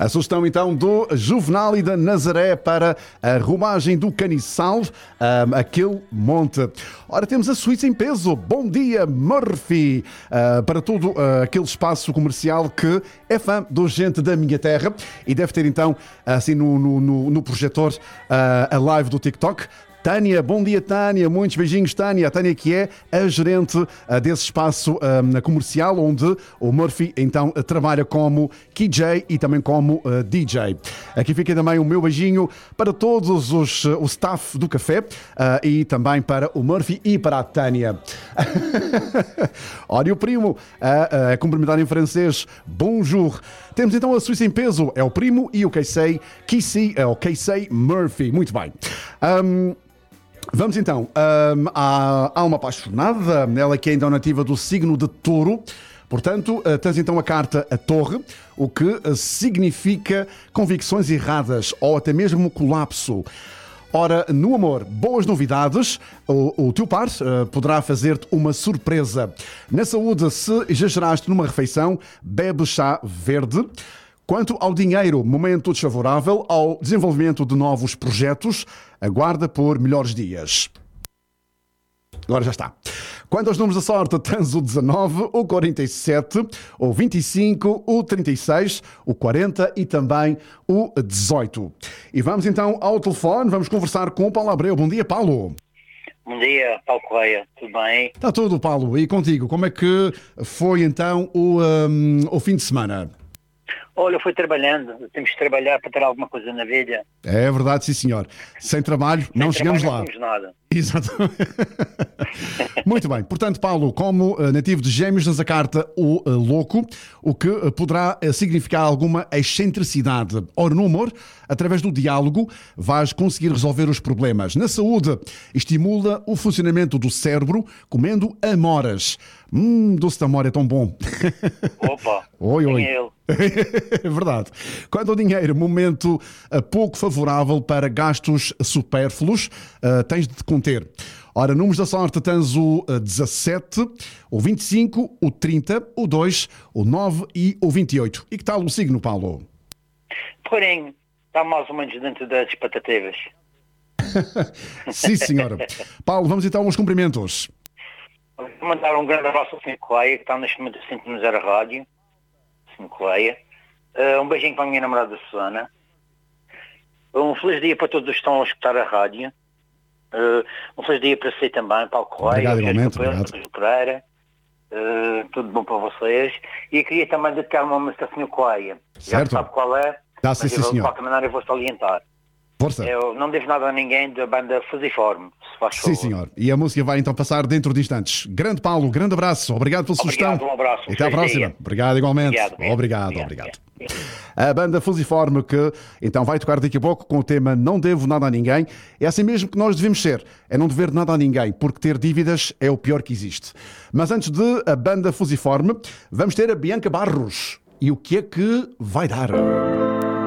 A sugestão então do Juvenal e da Nazaré para a romagem do Caniçal, aquele monte. Ora, temos a Suíça em peso. Bom dia, Murphy, para todo aquele espaço comercial que é fã do Gente da Minha Terra e deve ter então assim no projetor a live do TikTok. Tânia, bom dia Tânia, muitos beijinhos Tânia. A Tânia que é a gerente desse espaço comercial onde o Murphy então trabalha como KJ e também como DJ. Aqui fica também o meu beijinho para todos o staff do café e também para o Murphy e para a Tânia. Olha o primo, a cumprimentar em francês, bonjour. Temos então a Suíça em peso, é o primo e o Casey é o Casey Murphy. Muito bem. Vamos então à uma apaixonada, ela que é então nativa do signo de Touro. Portanto, tens então a carta a Torre, o que significa convicções erradas ou até mesmo colapso. Ora, no amor, boas novidades, o teu par poderá fazer-te uma surpresa. Na saúde, se exageraste numa refeição, bebe chá verde. Quanto ao dinheiro, momento desfavorável ao desenvolvimento de novos projetos, aguarda por melhores dias. Agora já está. Quanto aos números da sorte, tens o 19, o 47, o 25, o 36, o 40 e também o 18. E vamos então ao telefone, vamos conversar com o Paulo Abreu. Bom dia, Paulo. Bom dia, Paulo Correia. Tudo bem? Está tudo, Paulo. E contigo, como é que foi então o fim de semana? Olha, eu fui trabalhando, temos que trabalhar para ter alguma coisa na vida. É verdade, sim senhor. Sem trabalho não chegamos lá. Não temos nada. Exatamente. Muito bem. Portanto, Paulo, como nativo de Gêmeos, tens a carta o louco, o que poderá significar alguma excentricidade. Ora, no humor, através do diálogo, vais conseguir resolver os problemas. Na saúde, estimula o funcionamento do cérebro comendo amoras. Doce de amora é tão bom. Opa, oi. ele. É verdade. Quanto ao dinheiro, momento pouco favorável para gastos supérfluos, tens de te conter. Ora, números da sorte, tens o 17, o 25, o 30, o 2, o 9 e o 28. E que tal o signo, Paulo? Porém, está mais ou menos dentro das expectativas. Sim, senhora. Paulo, vamos então aos cumprimentos. Vou mandar um grande abraço ao Sr. Correia, que está neste momento a sintonizar a rádio. Sr. Correia. Um beijinho para a minha namorada Susana. Um feliz dia para todos os que estão a escutar a rádio. Um feliz dia para si também, Paulo Correia. Obrigado, igualmente. Obrigado. Pereira. Tudo bom para vocês. E queria também dedicar uma música ao Sr. Correia. Certo. Já sabe qual é. Dá, sim, de senhor. qualquer maneira eu vou salientar. Força. Eu não devo nada a ninguém da banda Fusiforme, se faz favor. Sim, senhor. E a música vai então passar dentro de instantes. Grande Paulo, grande abraço. Obrigado pela sugestão. Um abraço. Até à próxima. Dia. Obrigado, igualmente. Obrigado. A banda Fusiforme que então vai tocar daqui a pouco com o tema Não Devo Nada a Ninguém. É assim mesmo que nós devemos ser. É não dever nada a ninguém, porque ter dívidas é o pior que existe. Mas antes de a banda Fusiforme, vamos ter a Bianca Barros. E o que é que vai dar?